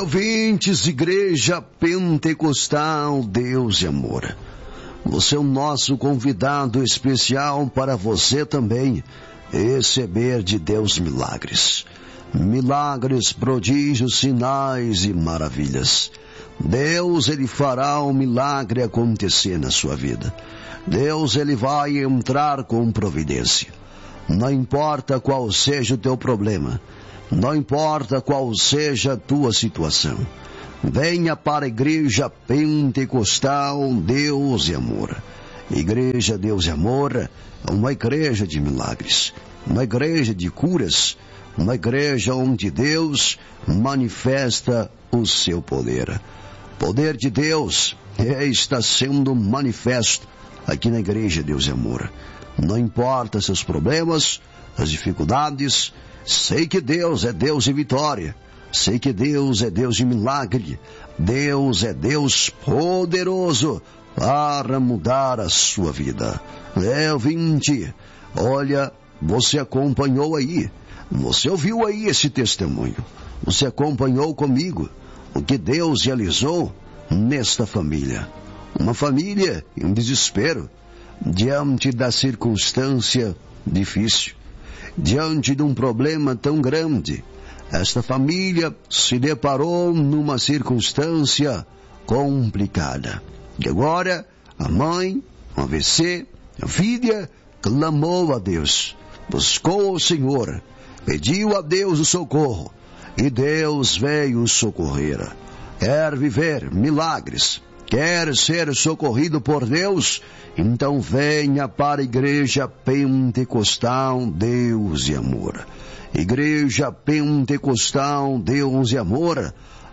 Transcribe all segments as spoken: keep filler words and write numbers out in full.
Ouvintes, Igreja Pentecostal, Deus e Amor. Você é o nosso convidado especial para você também receber de Deus milagres. Milagres, prodígios, sinais e maravilhas. Deus, Ele fará um milagre acontecer na sua vida. Deus, Ele vai entrar com providência. Não importa qual seja o teu problema. Não importa qual seja a tua situação. Venha para a Igreja Pentecostal, Deus e Amor. Igreja Deus e Amor é uma igreja de milagres, uma igreja de curas, uma igreja onde Deus manifesta o seu poder. O poder de Deus está sendo manifesto aqui na Igreja Deus e Amor. Não importa seus problemas, as dificuldades, sei que Deus é Deus de vitória. Sei que Deus é Deus de milagre. Deus é Deus poderoso para mudar a sua vida. É, ouvinte, olha, você acompanhou aí. Você ouviu aí esse testemunho. Você acompanhou comigo o que Deus realizou nesta família. Uma família em desespero, diante da circunstância difícil. Diante de um problema tão grande, esta família se deparou numa circunstância complicada. E agora, a mãe, o A V C, a filha, clamou a Deus, buscou o Senhor, pediu a Deus o socorro, e Deus veio socorrer. Quer viver milagres, quer ser socorrido por Deus? Então venha para a Igreja Pentecostal, Deus e Amor. Igreja Pentecostal, Deus e Amor,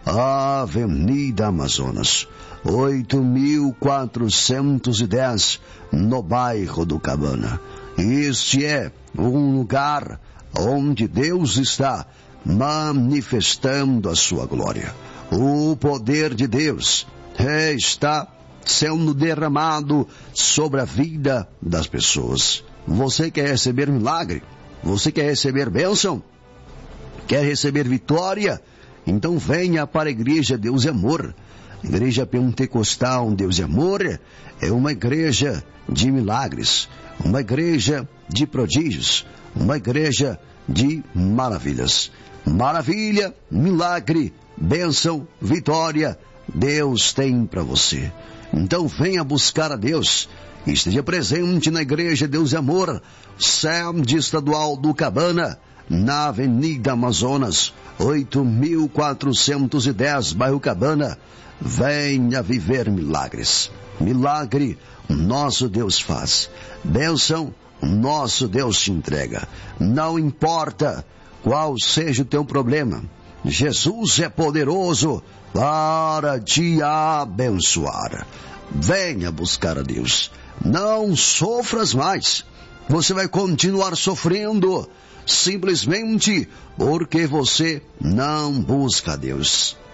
Avenida Amazonas, oito mil quatrocentos e dez, no bairro do Cabana. Este é um lugar onde Deus está manifestando a sua glória. O poder de Deus está sendo derramado sobre a vida das pessoas. Você quer receber milagre? Você quer receber bênção? Quer receber vitória? Então venha para a Igreja Deus e Amor. Igreja Pentecostal Deus e Amor é uma igreja de milagres, uma igreja de prodígios, uma igreja de maravilhas. Maravilha, milagre, bênção, vitória, Deus tem para você. Então venha buscar a Deus. Esteja presente na Igreja Deus e Amor, sede estadual do Cabana, na Avenida Amazonas, oito mil quatrocentos e dez, bairro Cabana. Venha viver milagres. Milagre, o nosso Deus faz. Bênção, o nosso Deus te entrega. Não importa qual seja o teu problema, Jesus é poderoso para te abençoar. Venha buscar a Deus. Não sofras mais. Você vai continuar sofrendo simplesmente porque você não busca a Deus.